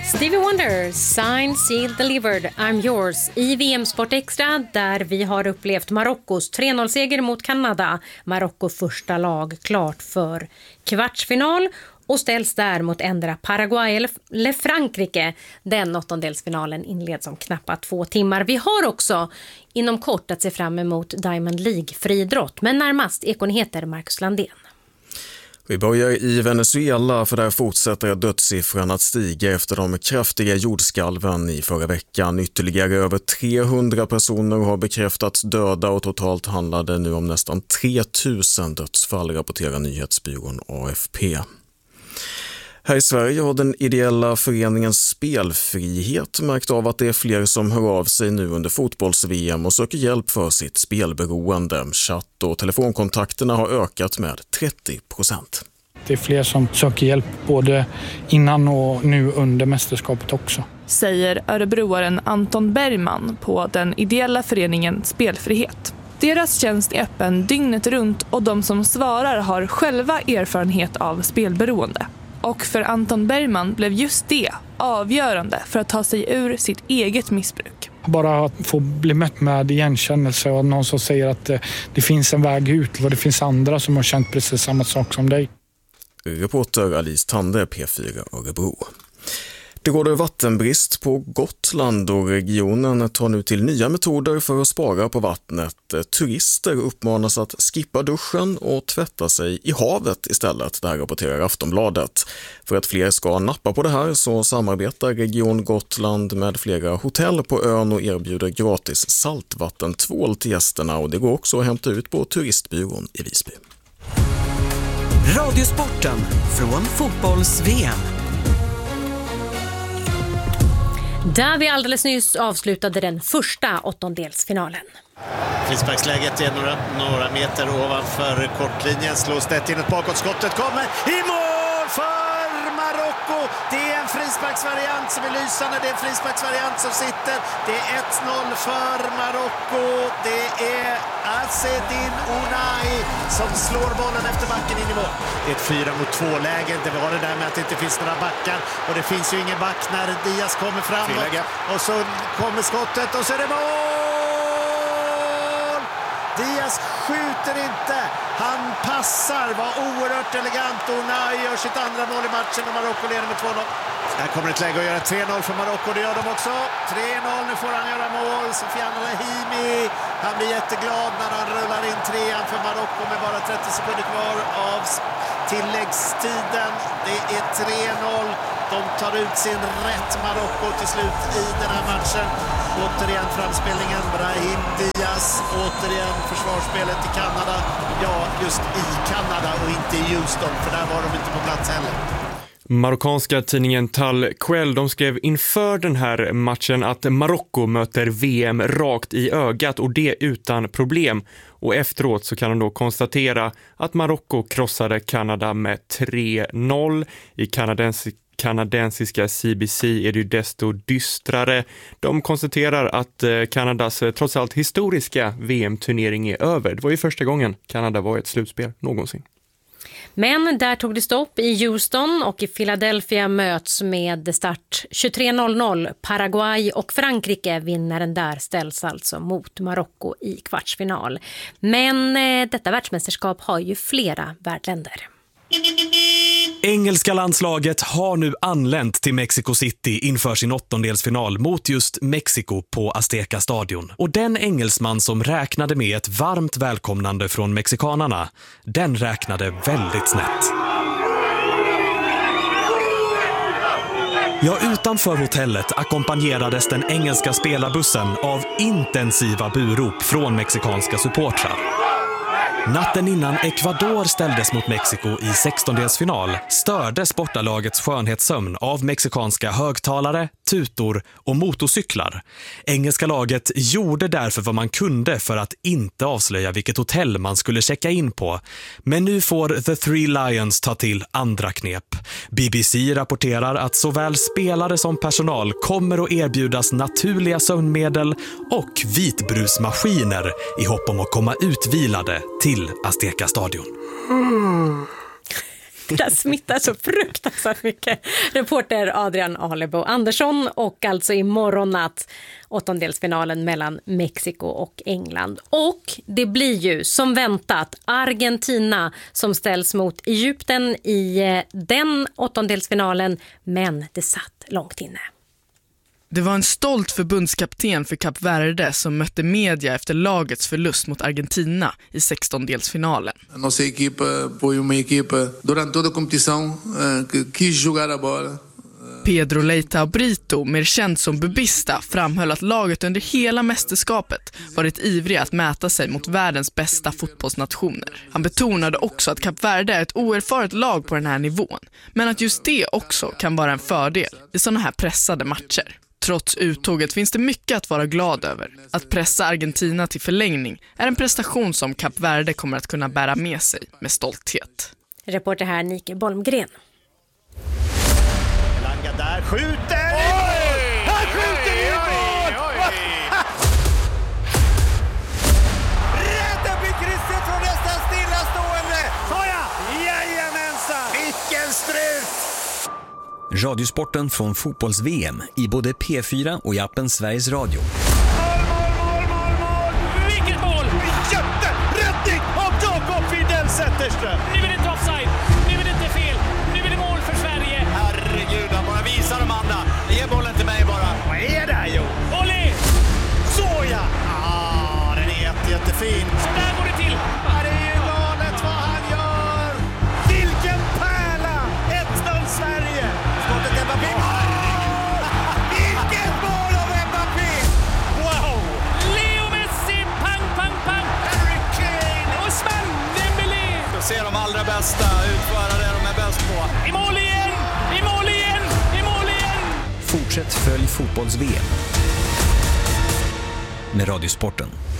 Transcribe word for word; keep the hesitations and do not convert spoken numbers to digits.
Stevie Wonder, Signed, Sealed, Delivered, I'm Yours i V M Sport Extra där vi har upplevt Marockos tre noll-seger mot Kanada. Marocko första lag klart för kvartsfinal och ställs där mot ändra Paraguay eller Frankrike. Den åttondelsfinalen inleds om knappa två timmar. Vi har också inom kort att se fram emot Diamond League-friidrott, men närmast Ekonyheter Marcus Landén. Vi börjar i Venezuela, för där fortsätter dödssiffran att stiga efter de kraftiga jordskalven i förra veckan. Ytterligare över trehundra personer har bekräftats döda och totalt handlar det nu om nästan tre tusen dödsfall, rapporterar nyhetsbyrån A F P. Här i Sverige har den ideella föreningen Spelfrihet märkt av att det är fler som hör av sig nu under fotbolls-V M och söker hjälp för sitt spelberoende. Chatt- och telefonkontakterna har ökat med trettio procent. Det är fler som söker hjälp både innan och nu under mästerskapet också. Säger örebroaren Anton Bergman på den ideella föreningen Spelfrihet. Deras tjänst är öppen dygnet runt och de som svarar har själva erfarenhet av spelberoende. Och för Anton Bergman blev just det avgörande för att ta sig ur sitt eget missbruk. Bara att få bli mött med igenkännelse och någon som säger att det, det finns en väg ut och det finns andra som har känt precis samma sak som dig. Reporter Alice Tande, P fyra Örebro. Det råder vattenbrist på Gotland och regionen tar nu till nya metoder för att spara på vattnet. Turister uppmanas att skippa duschen och tvätta sig i havet istället, det här rapporterar Aftonbladet. För att fler ska nappa på det här så samarbetar Region Gotland med flera hotell på ön och erbjuder gratis saltvattentvål till gästerna, och det går också att hämta ut på turistbyrån i Visby. Radiosporten från fotbolls-V M. Där vi alldeles nyss avslutade den första åttondelsfinalen. Frisparksläget är några, några meter ovanför kortlinjen. Slås det in ett bakåtskottet. Kommer i mål för Marocko. Det är en frisparksvariant som är lysande. Det är en frisparksvariant som sitter. Det är ett noll för Marocko. Det är Azzedine Ounahi som slår bollen efter backen in i mål. Det är ett fyra mot två läge. Det var det där med att det inte finns några backar. Och det finns ju ingen back när Diaz kommer fram. Och så kommer skottet och så är det mål! Diaz skjuter inte. Han passar. Var oerhört elegant. Ounahi gör sitt andra mål i matchen och Marocko leder med två noll. Här kommer ett läge att göra tre noll för Marocko. Det gör de också. tre noll. Nu får han göra mål. Sofiane Rahimi. Han blir jätteglad när han rullar in trean för Marocko med bara trettio sekunder kvar av tilläggstiden. Det är tre noll. De tar ut sin rätt, Marocko, till slut i den här matchen. Återigen framspelningen, Brahim Diaz. Återigen försvarsspelet i Kanada. Ja, just i Kanada och inte i Houston, för där var de inte på plats heller. Marockanska tidningen Tal Quel, de skrev inför den här matchen att Marocko möter V M rakt i ögat och det utan problem. Och efteråt så kan de då konstatera att Marocko krossade Kanada med tre noll. I kanadensisk kanadensiska C B C är det ju desto dystrare. De konstaterar att Kanadas trots allt historiska V M-turnering är över. Det var ju första gången Kanada var i ett slutspel någonsin. Men där tog det stopp i Houston och i Philadelphia möts med start tjugotre noll noll. Paraguay och Frankrike, vinnaren där ställs alltså mot Marocko i kvartsfinal. Men eh, detta världsmästerskap har ju flera värdländer. Engelska landslaget har nu anlänt till Mexico City inför sin åttondelsfinal mot just Mexiko på Azteca stadion. Och den engelsman som räknade med ett varmt välkomnande från mexikanarna, den räknade väldigt snett. Ja, utanför hotellet ackompanjerades den engelska spelarbussen av intensiva burop från mexikanska supportrar. Natten innan Ecuador ställdes mot Mexiko i sextondelsfinal störde sportalagets skönhetssömn av mexikanska högtalare, tutor och motorcyklar. Engelska laget gjorde därför vad man kunde för att inte avslöja vilket hotell man skulle checka in på. Men nu får The Three Lions ta till andra knep. B B C rapporterar att såväl spelare som personal kommer att erbjudas naturliga sömnmedel och vitbrusmaskiner i hopp om att komma utvilade till Azteca stadion. Mm. Det smittar så fruktansvärt mycket. Reporter Adrian Alebo Andersson och alltså imorgon natt åttondelsfinalen mellan Mexiko och England. Och det blir ju som väntat Argentina som ställs mot Egypten i den åttondelsfinalen, men det satt långt inne. Det var en stolt förbundskapten för Kap Verde som mötte media efter lagets förlust mot Argentina i sextondelsfinalen. Nossa equipa foi uma equipa durante toda a competição que quis jogar a bola. Pedro Leitao Brito, mer känd som Bubista, framhöll att laget under hela mästerskapet varit ivriga att mäta sig mot världens bästa fotbollsnationer. Han betonade också att Kap Verde är ett oerfaret lag på den här nivån, men att just det också kan vara en fördel i sådana här pressade matcher. Trots uttåget finns det mycket att vara glad över. Att pressa Argentina till förlängning är en prestation som Kap Verde kommer att kunna bära med sig med stolthet. Reporter här Nike Bolmgren. Elanga där skjuter! Oj! Han skjuter i mål! Rädda blir krysset från nästan stillastående! Såja! Jajamensan! Vilken strut! Radiosporten från fotbolls-V M i både P fyra och i appen Sveriges Radio. Mål, mål, mål, mål, mål! Vilket mål! Jätteräddning av Jakob Fidel Zetterström! Nu är det inte offside, nu är det inte fel, nu är det mål för Sverige. Herregud, han bara visar de andra. Ge bollen till mig bara. Vad är det här, Jo? Olé! Såja! Ah, den är jätte, jättefin. Så där går det till. Det är ju galet vad han gör! Vilken pärla! ett noll Sverige! Skottet är Mbappé. Vilket mål av Mbappé! Wow! Leo Messi, pang, pang, pang. Harry Kane! Ousmane Dembélé. Då ser de allra bästa utföra det de är bäst på. I mål igen, i mål igen, i mål igen. Fortsätt följ fotbolls-V M med Radiosporten.